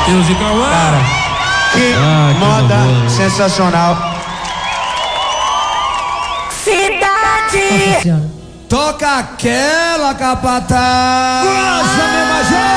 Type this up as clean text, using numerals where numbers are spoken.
Deus e Cauã. Cara, que moda sensacional. Cidade. Toca aquela capataz. Nossa, meu major.